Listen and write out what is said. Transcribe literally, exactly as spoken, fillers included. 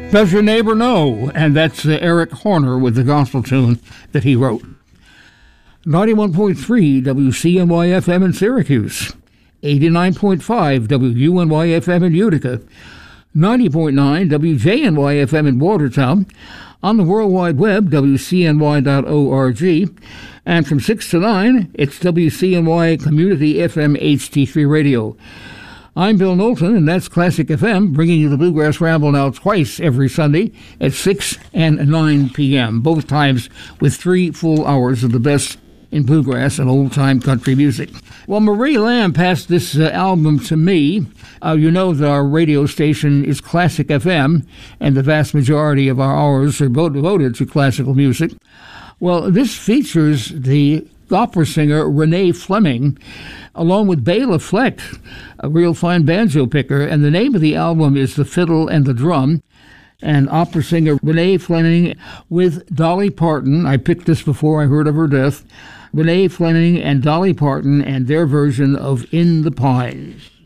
Does Your Neighbor Know? And that's uh, Eric Horner with the gospel tune that he wrote. ninety-one point three W C N Y F M in Syracuse, eighty-nine point five W U N Y F M in Utica, ninety point nine W J N Y F M in Watertown, on the World Wide Web, W C N Y dot org, and from six to nine, it's W C N Y Community F M H D three Radio. I'm Bill Knowlton, and that's Classic F M, bringing you the Bluegrass Ramble now twice every Sunday at six and nine p.m., both times with three full hours of the best in bluegrass and old-time country music. Well, Marie Lamb passed this uh, album to me. Uh, you know that our radio station is Classic F M, and the vast majority of our hours are devoted to classical music. Well, this features the opera singer Renee Fleming, along with Bela Fleck, a real fine banjo picker, and the name of the album is The Fiddle and the Drum. And opera singer Renee Fleming with Dolly Parton. I picked this before I heard of her death. Renee Fleming and Dolly Parton and their version of In the Pines.